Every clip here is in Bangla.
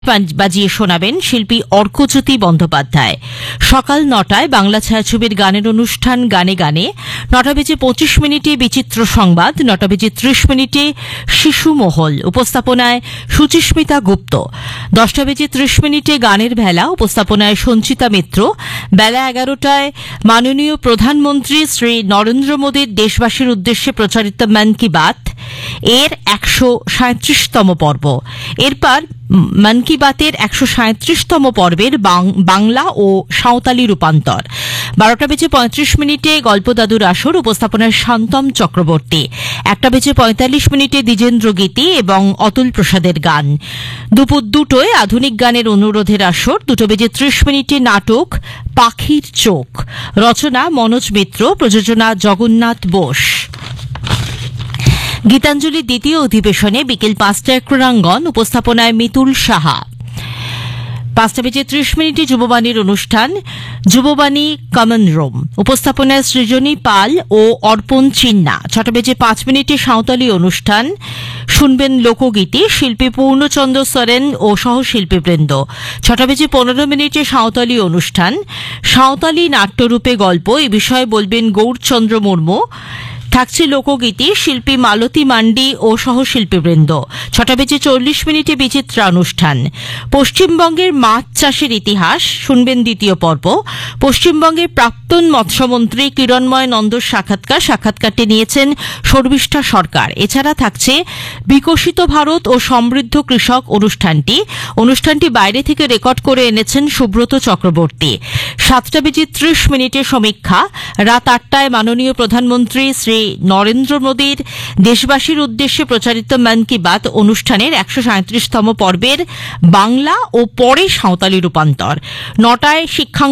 বাজিয়ে শোনাবেন শিল্পী অর্কজ্যোতি বন্দ্যোপাধ্যায়। সকাল ৯টায় বাংলা ছায়াছবির গানের অনুষ্ঠান গানে গানে, ৯:২৫ বিচিত্র সংবাদ, ৯:৩০ শিশু মহল, উপস্থাপনায় সুচিস্মিতা গুপ্ত, ১০:৩০ গানের ভেলা, উপস্থাপনায় সঞ্চিতা মিত্র, বেলা ১১টায় মাননীয় প্রধানমন্ত্রী শ্রী নরেন্দ্র মোদীর দেশবাসীর উদ্দেশ্যে প্রচারিত মন কি বাত এর ১৩৭তম পর্ব। এরপর মন কি বাতের ১৩৭তম পর্বের বাংলা ও সাঁওতালি রূপান্তর। ১২:৩৫ গল্প দাদুর আসর, উপস্থাপনায় শান্তম চক্রবর্তী, ১:৪৫ দ্বিজেন্দ্র গীতি এবং অতুল প্রসাদের গান। দুপুর ২টোয় আধুনিক গানের অনুরোধের আসর, ২:৩০ নাটক পাখির চোখ, রচনা মনোজ মিত্র, প্রযোজনা জগন্নাথ বোস। গীতাঞ্জলির দ্বিতীয় অধিবেশনে বিকেল ৫টায় ক্রীড়াঙ্গন, উপস্থাপনায় মিতুল সাহা। ৫:৩০ যুববাণীর অনুষ্ঠান যুববাণী কমন রুম, উপস্থাপনায় সৃজনী পাল ও অর্পণ চিন্না। ৬:৫ সাঁওতালি অনুষ্ঠান শুনবেন লোকগীতি, শিল্পী পূর্ণচন্দ্র সরেন ও সহশিল্পীবৃন্দ। ৬:১৫ সাঁওতালি অনুষ্ঠান সাঁওতালি নাট্যরূপে গল্প, এ বিষয়ে বলবেন গৌরচন্দ্র মুর্মু। থাকছে লোকগীতি, শিল্পী মালতী মান্ডি ও সহশিল্পীবৃন্দ। ৬:৪০ বিচিত্রা অনুষ্ঠান পশ্চিমবঙ্গের মাছ চাষের ইতিহাস, শুনবেন দ্বিতীয় পর্ব। পশ্চিমবঙ্গের প্রাক্তন মৎস্যমন্ত্রী কিরণময় নন্দর সাক্ষাৎকারটি নিয়েছেন শর্মিষ্ঠা সরকার। এছাড়া থাকছে বিকশিত ভারত ও সমৃদ্ধ কৃষক অনুষ্ঠানটি বাইরে থেকে রেকর্ড করে এনেছেন সুব্রত চক্রবর্তী। ৭:৩০ সমীক্ষা, রাত ৮টায় মাননীয় প্রধানমন্ত্রী শ্রী নরেন্দ্র মোদীর দেশবাসীর উদ্দেশ্যে প্রচারিত মন কি বাত অনুষ্ঠানের ১৩৭তম পর্বের বাংলা ও পরে সাঁওতালি রূপান্তর। ৯টায়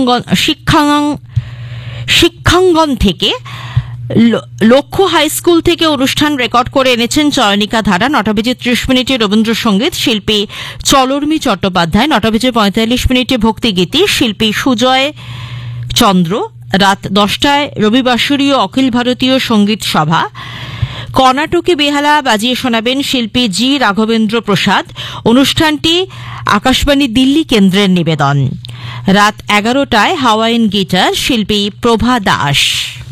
শিক্ষাঙ্গন থেকে লক্ষ্য হাই স্কুল থেকে অনুষ্ঠান রেকর্ড করে এনেছেন চয়নিকা ধারা। ৯:৩০ রবীন্দ্রসঙ্গীত, শিল্পী চলর্মী চট্টোপাধ্যায়। ৯:৪৫ ভক্তিগীতি, শিল্পী সুজয় চন্দ্র। রাত ১০টায় রবিবাসরীয় অখিল ভারতীয় সঙ্গীত সভা। কর্ণাটকে বেহালা বাজিয়ে শোনাবেন শিল্পী জি রাঘবেন্দ্র প্রসাদ। অনুষ্ঠানটি আকাশবাণী দিল্লি কেন্দ্রের নিবেদন। রাত ১১টায় হাওয়াইন গিটার, শিল্পী প্রভা দাস।